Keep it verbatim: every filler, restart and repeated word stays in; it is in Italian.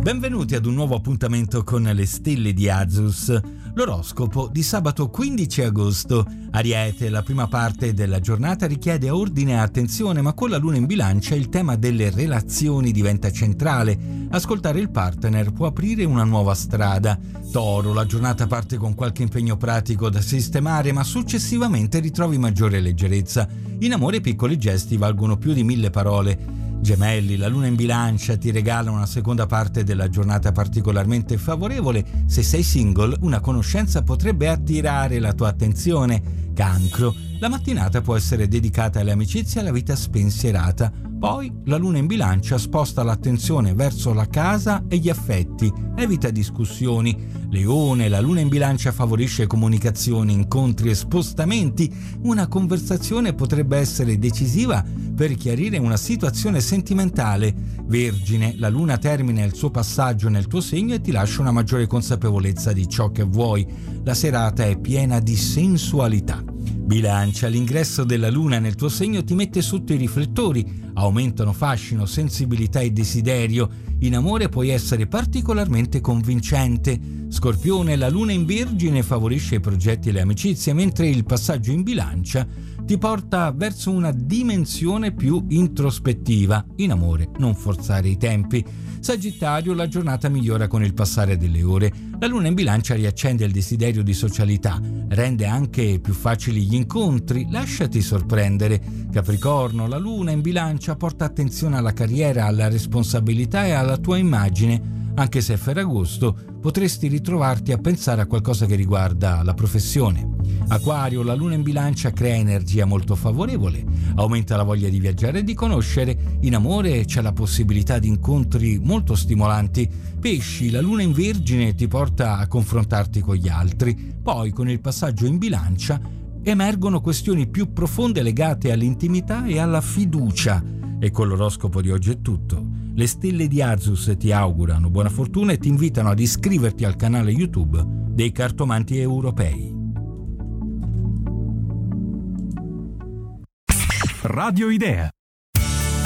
Benvenuti ad un nuovo appuntamento con le stelle di Azus. L'oroscopo di sabato quindici agosto. Ariete, la prima parte della giornata richiede ordine e attenzione, ma con la luna in bilancia il tema delle relazioni diventa centrale. Ascoltare il partner può aprire una nuova strada. Toro, la giornata parte con qualche impegno pratico da sistemare, ma successivamente ritrovi maggiore leggerezza. In amore piccoli gesti valgono più di mille parole. Gemelli, la luna in bilancia ti regala una seconda parte della giornata particolarmente favorevole. Se sei single, una conoscenza potrebbe attirare la tua attenzione. Cancro, la mattinata può essere dedicata alle amicizie e alla vita spensierata. Poi la luna in bilancia sposta l'attenzione verso la casa e gli affetti, evita discussioni. Leone, la luna in bilancia favorisce comunicazioni, incontri e spostamenti. Una conversazione potrebbe essere decisiva per chiarire una situazione sentimentale. Vergine, la luna termina il suo passaggio nel tuo segno e ti lascia una maggiore consapevolezza di ciò che vuoi. La serata è piena di sensualità. Bilancia, l'ingresso della luna nel tuo segno ti mette sotto i riflettori, aumentano fascino, sensibilità e desiderio. In amore puoi essere particolarmente convincente. Scorpione, la luna in Vergine favorisce i progetti e le amicizie, mentre il passaggio in Bilancia ti porta verso una dimensione più introspettiva. In amore, non forzare i tempi. Sagittario, la giornata migliora con il passare delle ore. La luna in Bilancia riaccende il desiderio di socialità, rende anche più facili gli incontri, lasciati sorprendere. Capricorno, la luna in Bilancia porta attenzione alla carriera, alla responsabilità e alla tua immagine. Anche se è Ferragosto, potresti ritrovarti a pensare a qualcosa che riguarda la professione. Acquario, la luna in bilancia crea energia molto favorevole, aumenta la voglia di viaggiare e di conoscere. In amore c'è la possibilità di incontri molto stimolanti. Pesci, la luna in Vergine ti porta a confrontarti con gli altri. Poi, con il passaggio in bilancia, emergono questioni più profonde legate all'intimità e alla fiducia. E con l'oroscopo di oggi è tutto. Le stelle di Azus ti augurano buona fortuna e ti invitano ad iscriverti al canale YouTube dei Cartomanti Europei. Radio Idea.